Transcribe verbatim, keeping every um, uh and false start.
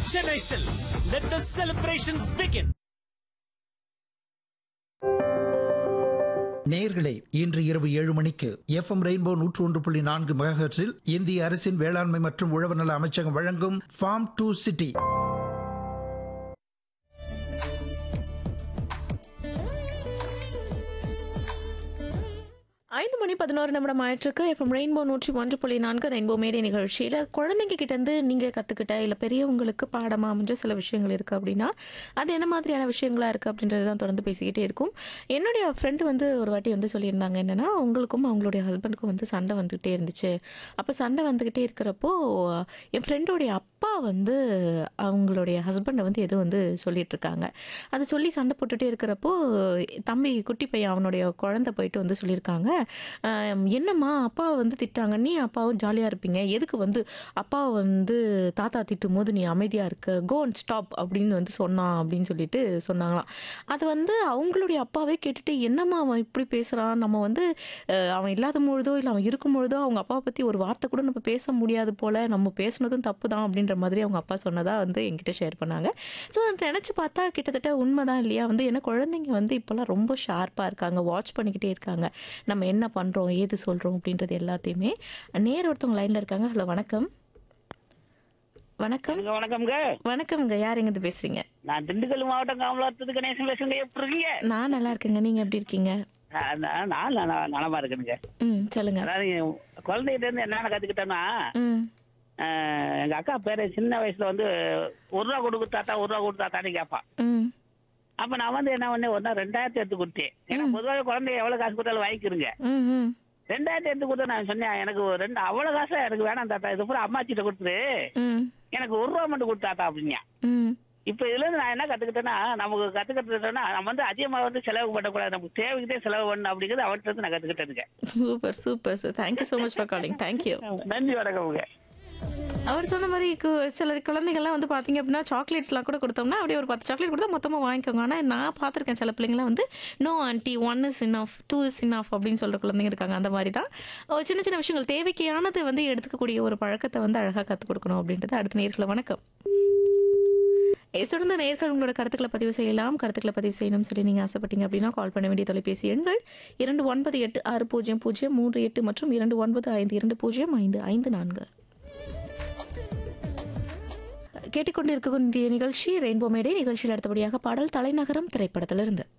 Chennai Silks. Let the celebrations begin. நேயர்களே, இன்று இரவு ஏழு மணிக்கு எஃப்எம் ரெயின்போ நூற்று ஒன்று புள்ளி நான்கு மெகாஹெர்ட்ஸில் இந்திய அரசின் வேளாண்மை மற்றும் உழவர் நல அமைச்சகம் வழங்கும் ஃபார்ம் டு சிட்டி. ஐந்து மணி பதினோரு நிமிடம் ஆயிட்டிருக்கு. எஃப்எம் ரெயின்போ நூற்றி ஒன்று புள்ளி நான்கு ரெயின்போ மேடை நிகழ்ச்சியில் குழந்தைங்க கிட்டேருந்து நீங்கள் கற்றுக்கிட்ட இல்லை பெரியவங்களுக்கு பாடமாக அமைஞ்ச சில விஷயங்கள் இருக்குது அப்படின்னா அது என்ன மாதிரியான விஷயங்களாக இருக்குது அப்படின்றது தான் தொடர்ந்து பேசிக்கிட்டே இருக்கும். என்னுடைய ஃப்ரெண்டு வந்து ஒரு வாட்டி வந்து சொல்லியிருந்தாங்க, என்னென்னா அவங்களுக்கும் அவங்களுடைய ஹஸ்பண்டுக்கும் வந்து சண்டை வந்துக்கிட்டே இருந்துச்சு. அப்போ சண்டை வந்துக்கிட்டே இருக்கிறப்போ என் ஃப்ரெண்டோடைய அப்பா வந்து அவங்களுடைய ஹஸ்பண்டை வந்து எதுவும் வந்து சொல்லிகிட்ருக்காங்க. அதை சொல்லி சண்டை போட்டுகிட்டே இருக்கிறப்போ தம்பி குட்டி பையன் அவனுடைய குழந்தை போயிட்டு வந்து சொல்லியிருக்காங்க, என்னம்மா அப்பாவை வந்து திட்டாங்க, நீ அப்பாவும் ஜாலியாக இருப்பீங்க, எதுக்கு வந்து அப்பாவை வந்து தாத்தா திட்டும் போது நீ அமைதியாக இருக்க, கோ அண்ட் ஸ்டாப் அப்படின்னு வந்து சொன்னான் அப்படின்னு சொல்லிட்டு சொன்னாங்களாம். அது வந்து அவங்களுடைய அப்பாவே கேட்டுட்டு, என்னம்மா அவன் இப்படி பேசுகிறான், நம்ம வந்து அவன் இல்லாத பொழுதோ இல்லை அவன் இருக்கும் பொழுதோ அவங்க அப்பாவை பற்றி ஒரு வார்த்தை கூட நம்ம பேச முடியாது போல், நம்ம பேசுனதும் தப்பு தான் அப்படின்ற மாதிரி அவங்க அப்பா சொன்னதாக வந்து என்கிட்ட ஷேர் பண்ணாங்க. ஸோ அதை நினச்சி பார்த்தா கிட்டத்தட்ட உண்மைதான் இல்லையா? வந்து ஏன்னா குழந்தைங்க வந்து இப்போல்லாம் ரொம்ப ஷார்ப்பாக இருக்காங்க, வாட்ச் பண்ணிக்கிட்டே இருக்காங்க, நம்ம என்ன பண்ணுறோம் ஏது சொல்கிறோம் அப்படின்றது எல்லாத்தையுமே. நேர ஒருத்தவங்க லைனில் இருக்காங்க. ஹலோ, வணக்கம். வணக்கம். வணக்கம்ங்க. வணக்கம்ங்க. யார் எங்கிருந்து பேசுறீங்க? நான் திண்டுக்கல் மாவட்டம் காமலாத்துக்கு கணேசன் பேசுங்க. எப்படி இருக்கீங்க? நான் நல்லா இருக்கேங்க. நீங்க எப்படி இருக்கீங்க? நான் நான் நலமா இருக்கேனுங்க. ம், சொல்லுங்க. அதாவது குழந்தைகிட்ட இருந்து என்னென்ன கத்துக்கிட்டேன்னா, ம் எங்க அக்கா பேரு சின்ன வயசுல வந்து ஒரு ரூபா கொடுக்கு தாத்தா ஒரு ரூபா கொடுத்து தாத்தான்னு கேட்பான். ம் அப்ப நான் வந்து என்ன பண்ணேன், ஒரு நாள் ரெண்டாயிரத்தி எடுத்து கொடுத்தேன். ஏன்னா பொதுவாக குழந்தை எவ்வளவு காசு கொடுத்தாலும் வாங்கிக்கிறேங்க. ம் ம் ரெண்டாயிரத்தி எடுத்து கொடுத்தா நான் சொன்னேன், எனக்கு ஒரு ரெண்டு அவ்வளவு காசா எனக்கு வேணாம் தாத்தா, இது பூரா அம்மாச்சிட்ட கொடுத்துரு, ம் எனக்கு ஒரு ரூபா மட்டும் கொடுத்தாத்தா அப்படின்னா. ம் இப்ப இதுல இருந்து நான் என்ன கத்துக்கிட்டேன்னா, நமக்கு கத்துக்கிட்டேன்னா நம்ம வந்து அதிகமா வந்து செலவு பண்ணக்கூடாது, நமக்கு தேவைக்கிட்டே செலவு பண்ணணும் அப்படிங்கிறது அவர்கிட்ட இருந்து நான் கத்துக்கிட்டேனுங்க. Super super sir. Thank you so much for calling. Thank you. நன்றி, வணக்கம்ங்க. அவர் சொன்ன மாதிரி கு- சில குழந்தைகள்லாம் வந்து பார்த்தீங்க அப்படின்னா சாக்லேட்ஸ்லாம் கூட கொடுத்தோம்னா அப்படியே ஒரு பத்து சாக்லேட் கொடுத்தா மொத்தமாக வாங்கிக்கோங்க. ஆனால் நான் பார்த்துருக்கேன் சில பிள்ளைங்களாம் வந்து no aunty, one is enough, two is enough அப்படின்னு சொல்கிற குழந்தைங்க இருக்காங்க. அந்த மாதிரி தான் ஒரு சின்ன சின்ன விஷயங்கள் தேவைக்கானது வந்து எடுத்துக்கக்கூடிய ஒரு பழக்கத்தை வந்து அழகாக கற்றுக் கொடுக்கணும் அப்படின்றது. அடுத்த நேர்களை வணக்கம். தொடர்ந்து நேர்கள் உங்களோட கருத்துக்களை பதிவு செய்யலாம். கருத்துக்களை பதிவு செய்யணும்னு சொல்லி நீங்கள் ஆசைப்பட்டீங்க அப்படின்னா கால் பண்ண வேண்டிய தொலைபேசி எண்கள் இரண்டு ஒன்பது எட்டு ஆறு பூஜ்ஜியம் பூஜ்ஜியம் மூன்று எட்டு மற்றும் இரண்டு ஒன்பது ஐந்து இரண்டு பூஜ்ஜியம் ஐந்து ஐந்து நான்கு. கேட்டுக்கொண்டிருக்கக்கூடிய நிகழ்ச்சி ரெயின்போ மேடை நிகழ்ச்சியில் அடுத்தபடியாக பாடல் தலைநகரம் திரைப்படத்திலிருந்து.